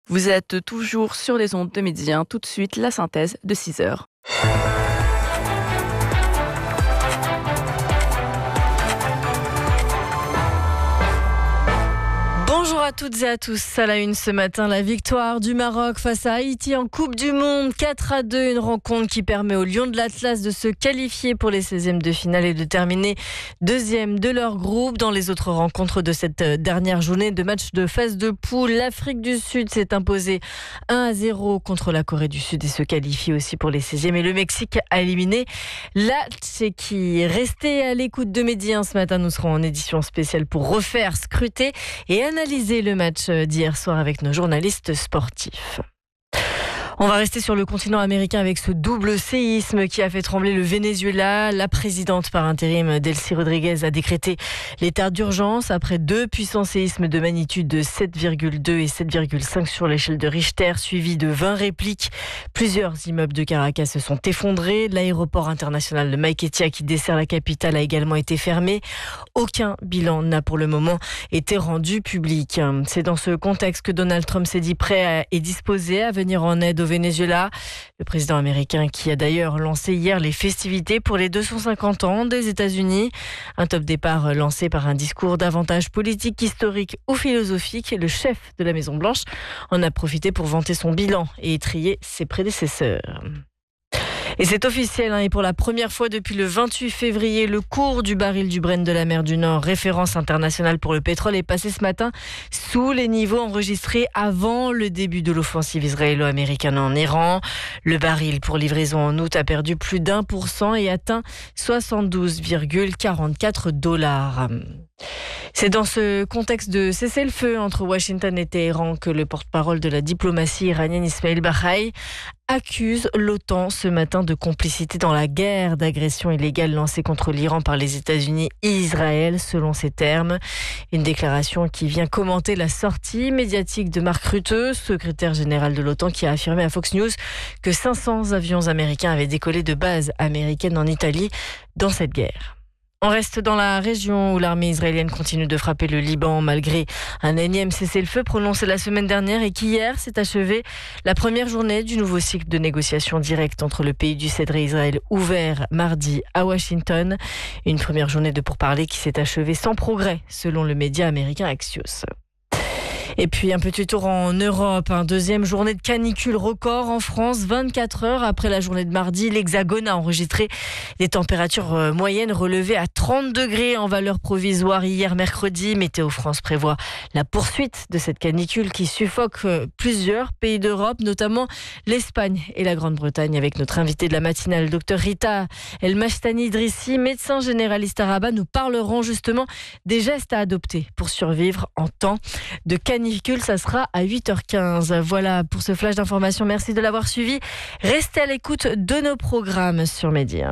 Vous êtes toujours sur les ondes de Midi 1. Tout de suite, la synthèse de 6 heures. Bonjour à toutes et à tous. À la une ce matin, la victoire du Maroc face à Haïti en Coupe du Monde. 4-2, une rencontre qui permet aux Lions de l'Atlas de se qualifier pour les 16e de finale et de terminer deuxième de leur groupe. Dans les autres rencontres de cette dernière journée de match de phase de poule, l'Afrique du Sud s'est imposée 1-0 contre la Corée du Sud et se qualifie aussi pour les 16e. Et le Mexique a éliminé la Tchéquie. Restez à l'écoute de Midi 1 ce matin. Nous serons en édition spéciale pour refaire, scruter et analyser le match d'hier soir avec nos journalistes sportifs. On va rester sur le continent américain avec ce double séisme qui a fait trembler le Venezuela. La présidente par intérim, Delcy Rodriguez, a décrété l'état d'urgence après 2 puissants séismes de magnitude de 7,2 et 7,5 sur l'échelle de Richter, suivis de 20 répliques. Plusieurs immeubles de Caracas se sont effondrés. L'aéroport international de Maiquetía, qui dessert la capitale, a également été fermé. Aucun bilan n'a pour le moment été rendu public. C'est dans ce contexte que Donald Trump s'est dit prêt et disposé à venir en aide au Venezuela. Le président américain qui a d'ailleurs lancé hier les festivités pour les 250 ans des États-Unis. Un top départ lancé par un discours davantage politique, historique ou philosophique. Le chef de la Maison-Blanche en a profité pour vanter son bilan et étriller ses prédécesseurs. Et c'est officiel, et pour la première fois depuis le 28 février, le cours du baril du Brent de la mer du Nord, référence internationale pour le pétrole, est passé ce matin sous les niveaux enregistrés avant le début de l'offensive israélo-américaine en Iran. Le baril pour livraison en août a perdu plus d'1% et atteint 72,44 $. C'est dans ce contexte de cessez-le-feu entre Washington et Téhéran que le porte-parole de la diplomatie iranienne Ismail Bahaï accuse l'OTAN ce matin de complicité dans la guerre d'agression illégale lancée contre l'Iran par les États-Unis et Israël, selon ses termes. Une déclaration qui vient commenter la sortie médiatique de Mark Rutte, secrétaire général de l'OTAN, qui a affirmé à Fox News que 500 avions américains avaient décollé de bases américaines en Italie dans cette guerre. On reste dans la région où l'armée israélienne continue de frapper le Liban malgré un énième cessez-le-feu prononcé la semaine dernière et qu'hier s'est achevée la première journée du nouveau cycle de négociations directes entre le pays du Cèdre et Israël, ouvert mardi à Washington. Une première journée de pourparlers qui s'est achevée sans progrès selon le média américain Axios. Et puis un petit tour en Europe, deuxième journée de canicule record en France, 24 heures après la journée de mardi. L'Hexagone a enregistré des températures moyennes relevées à 30 degrés en valeur provisoire hier mercredi. Météo France prévoit la poursuite de cette canicule qui suffoque plusieurs pays d'Europe, notamment l'Espagne et la Grande-Bretagne, avec notre invitée de la matinale, Dr Rita El Mashtani Idrissi, médecin généraliste à Rabat. Nous parlerons justement des gestes à adopter pour survivre en temps de canicule. Ça sera à 8h15. Voilà pour ce flash d'information. Merci de l'avoir suivi. Restez à l'écoute de nos programmes sur Média.